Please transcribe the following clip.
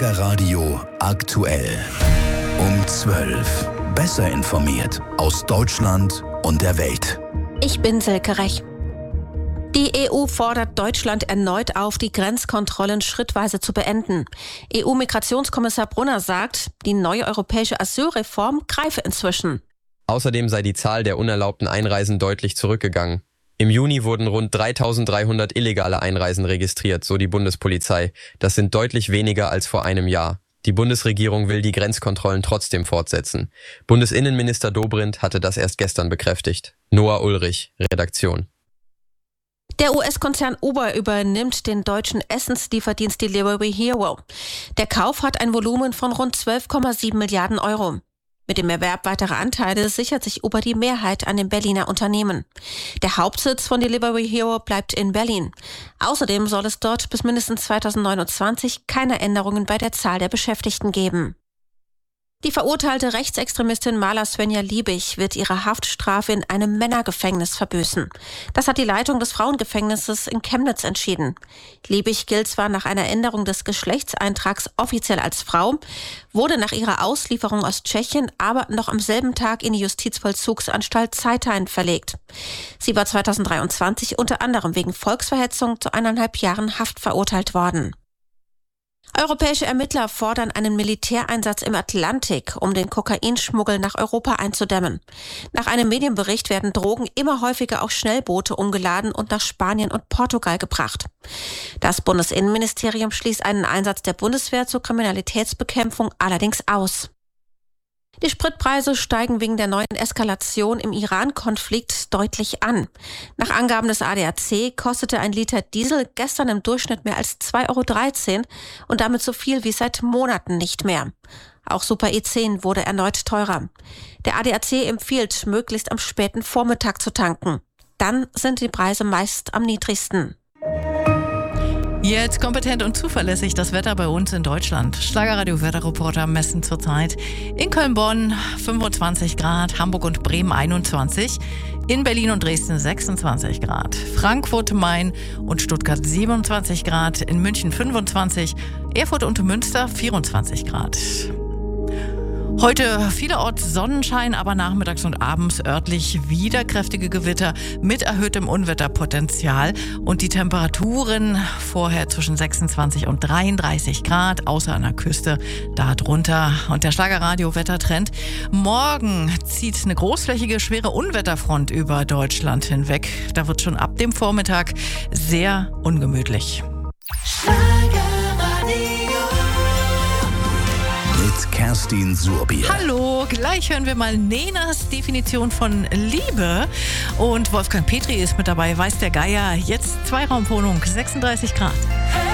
Schlagerradio aktuell. Um 12. Besser informiert aus Deutschland und der Welt. Ich bin Silke Rech. Die EU fordert Deutschland erneut auf, die Grenzkontrollen schrittweise zu beenden. EU-Migrationskommissar Brunner sagt, die neue europäische Asylreform greife inzwischen. Außerdem sei die Zahl der unerlaubten Einreisen deutlich zurückgegangen. Im Juni wurden rund 3.300 illegale Einreisen registriert, so die Bundespolizei. Das sind deutlich weniger als vor einem Jahr. Die Bundesregierung will die Grenzkontrollen trotzdem fortsetzen. Bundesinnenminister Dobrindt hatte das erst gestern bekräftigt. Noah Ulrich, Redaktion. Der US-Konzern Uber übernimmt den deutschen Essenslieferdienst Delivery Hero. Der Kauf hat ein Volumen von rund 12,7 Milliarden Euro. Mit dem Erwerb weiterer Anteile sichert sich Uber die Mehrheit an dem Berliner Unternehmen. Der Hauptsitz von Delivery Hero bleibt in Berlin. Außerdem soll es dort bis mindestens 2029 keine Änderungen bei der Zahl der Beschäftigten geben. Die verurteilte Rechtsextremistin Mala Svenja Liebig wird ihre Haftstrafe in einem Männergefängnis verbüßen. Das hat die Leitung des Frauengefängnisses in Chemnitz entschieden. Liebig gilt zwar nach einer Änderung des Geschlechtseintrags offiziell als Frau, wurde nach ihrer Auslieferung aus Tschechien aber noch am selben Tag in die Justizvollzugsanstalt Zeithain verlegt. Sie war 2023 unter anderem wegen Volksverhetzung zu 1,5 Jahren Haft verurteilt worden. Europäische Ermittler fordern einen Militäreinsatz im Atlantik, um den Kokainschmuggel nach Europa einzudämmen. Nach einem Medienbericht werden Drogen immer häufiger auf Schnellboote umgeladen und nach Spanien und Portugal gebracht. Das Bundesinnenministerium schließt einen Einsatz der Bundeswehr zur Kriminalitätsbekämpfung allerdings aus. Die Spritpreise steigen wegen der neuen Eskalation im Iran-Konflikt deutlich an. Nach Angaben des ADAC kostete ein Liter Diesel gestern im Durchschnitt mehr als 2,13 € und damit so viel wie seit Monaten nicht mehr. Auch Super E10 wurde erneut teurer. Der ADAC empfiehlt, möglichst am späten Vormittag zu tanken. Dann sind die Preise meist am niedrigsten. Jetzt kompetent und zuverlässig das Wetter bei uns in Deutschland. Schlagerradio-Wetterreporter messen zurzeit in Köln-Bonn 25 Grad, Hamburg und Bremen 21, in Berlin und Dresden 26 Grad, Frankfurt, Main und Stuttgart 27 Grad, in München 25, Erfurt und Münster 24 Grad. Heute vielerorts Sonnenschein, aber nachmittags und abends örtlich wieder kräftige Gewitter mit erhöhtem Unwetterpotenzial und die Temperaturen vorher zwischen 26 und 33 Grad, außer an der Küste da drunter. Und der Schlagerradio-Wettertrend: Morgen zieht eine großflächige, schwere Unwetterfront über Deutschland hinweg. Da wird schon ab dem Vormittag sehr ungemütlich. Mit Kerstin Suhrbier. Hallo, gleich hören wir mal Nenas Definition von Liebe. Und Wolfgang Petri ist mit dabei, weiß der Geier. Jetzt Zweiraumwohnung, 36 Grad.